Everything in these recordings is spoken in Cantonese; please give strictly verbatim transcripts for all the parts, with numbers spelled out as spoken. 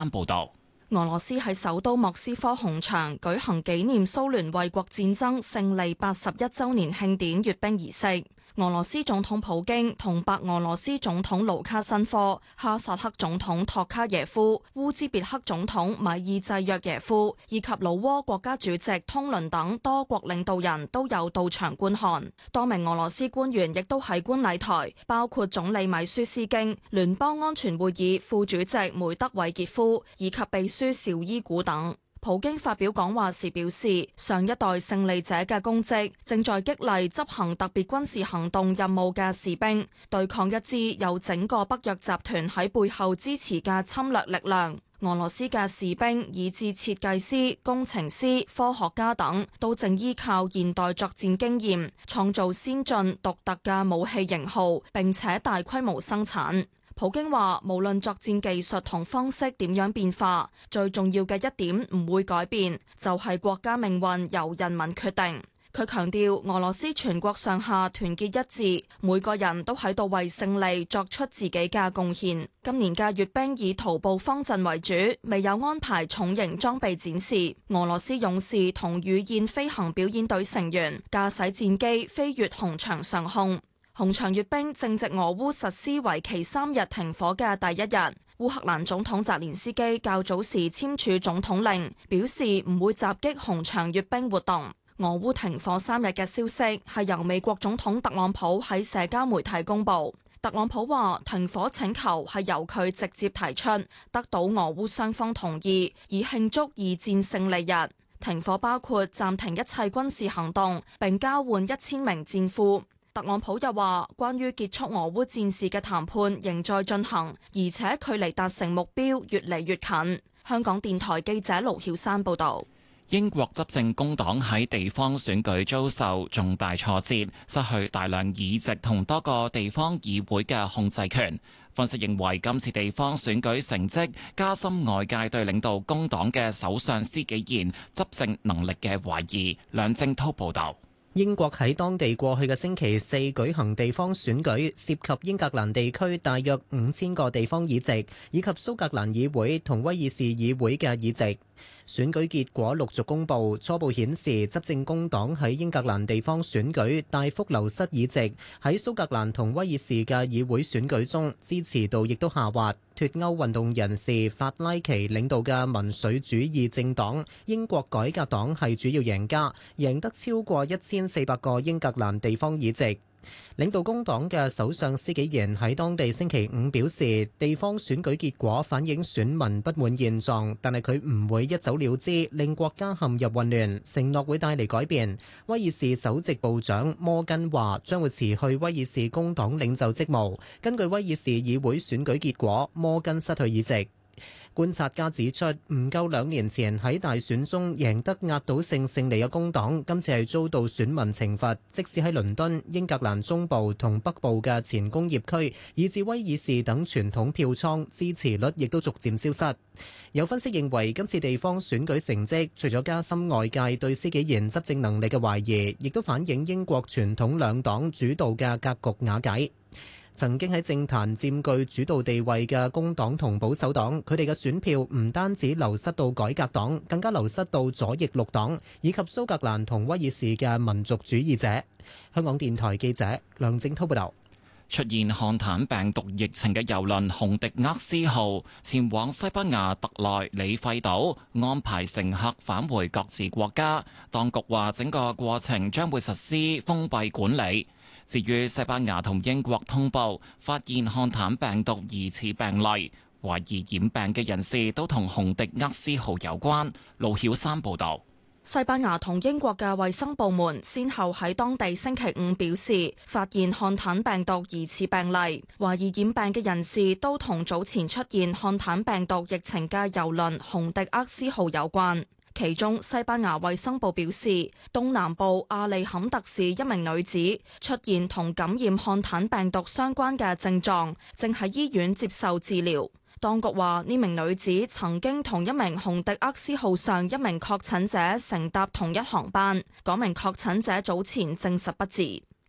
報道。 俄羅斯喺首都莫斯科紅場舉行紀念蘇聯衛國戰爭勝利八十一週年慶典閱兵儀式。俄羅斯總統普京同白俄羅斯總統盧卡申科、哈薩克總統托卡耶夫、烏茲別克總統米爾濟約耶夫以及老撾國家主席通倫等多國領導人都有到場觀看。多名俄羅斯官員亦都喺觀禮台，包括總理米舒斯京、聯邦安全會議副主席梅德韋傑夫以及秘書紹伊古等。普京發表講話時表示，上一代勝利者嘅功績正在激勵執行特別軍事行動任務嘅士兵，對抗一支有整個北約集團喺背後支持嘅侵略力量。俄羅斯嘅士兵以至設計師、工程師、科學家等，都正依靠現代作戰經驗，創造先進獨特嘅武器型號，並且大規模生產。普京話，無論作戰技術同方式點樣變化，最重要嘅一點唔會改變，就係國家命運由人民決定。佢強調，俄羅斯全國上下團結一致，每個人都喺度為勝利作出自己嘅貢獻。今年嘅閱兵以徒步方陣為主，未有安排重型裝備展示。俄羅斯勇士同羽燕飛行表演隊成員駕駛戰機飛越紅場上空。紅場閱兵正值俄烏實施為期三日停火嘅第一日。烏克蘭總統澤連斯基較早時簽署總統令，表示唔會襲擊紅場閱兵活動。俄烏停火三日嘅消息係由美國總統特朗普喺社交媒體公布。特朗普話停火請求係由佢直接提出，得到俄烏雙方同意，以慶祝二戰勝利日。停火包括暫停一切軍事行動，並交換一千名戰俘。特朗普又話，關於結束俄烏戰事嘅談判仍在進行，而且距離達成目標越嚟越近。香港電台記者盧曉珊報道。 英國執政工黨喺地方選舉遭受重大挫折，失去大量議席同多個地方議會嘅控制權。分析認為，今次地方選舉成績加深外界對領導工黨嘅首相施紀賢執政能力嘅懷疑。梁正濤報道。 英國喺當地過去嘅星期四舉行地方選舉，涉及英格蘭地區大約五千個地方議席，以及蘇格蘭議會同威爾士議會嘅議席。選舉結果陸續公布，初步顯示執政工黨喺英格蘭地方選舉大幅流失議席，喺蘇格蘭同威爾士嘅議會選舉中支持度亦都下滑。脫歐運動人士法拉奇領導嘅民粹主義政黨英國改革黨係主要贏家，贏得超過一千四百個英格蘭地方議席。領導工黨嘅首相施紀賢喺當地星期五表示，地方選舉結果反映選民不滿現狀，但係佢唔會一走了之，令國家陷入混亂，承諾會帶嚟改變。威爾士首席部長摩根話將會辭去威爾士工黨領袖職務。根據威爾士議會選舉結果，摩根失去議席。觀察家指出，唔夠兩年前喺大選中贏得壓倒性勝利嘅工黨，今次係遭到選民懲罰。即使喺倫敦、英格蘭中部同北部嘅前工業區，以至威爾士等傳統票倉，支持率亦都逐漸消失。有分析認為，今次地方選舉成績，除咗加深外界對施紀賢執政能力嘅懷疑，亦都反映英國傳統兩黨主導嘅格局瓦解。曾經喺政壇佔據主導地位嘅工黨同保守黨，佢哋嘅選票唔單止流失到改革黨，更加流失到左翼綠黨以及蘇格蘭同威爾士嘅民族主義者。香港電台記者梁正滔報導。 出現漢坦病毒疫情嘅郵輪洪迪厄斯號前往西班牙特內里費島，安排乘客返回各自國家。當局話整個過程將會實施封閉管理。至於西班牙同英國通報發現漢坦病毒疑似病例，懷疑染病嘅人士都同洪迪厄斯號有關。盧曉珊報導。 西班牙同英國嘅衛生部門先後喺當地星期五表示，發現漢坦病毒疑似病例，懷疑染病嘅人士都同早前出現漢坦病毒疫情嘅郵輪洪迪厄斯號有關。其中，西班牙衛生部表示，東南部阿利坎特市一名女子出現同感染漢坦病毒相關嘅症狀，正喺醫院接受治療。當局話，呢名女子曾經同一名洪迪厄斯號上一名確診者乘搭同一航班，嗰名確診者早前證實不治。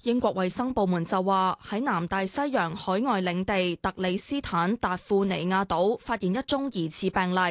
英國衛生部門就話喺南大西洋海外領地特里斯坦達富尼亞島發現一宗疑似病例。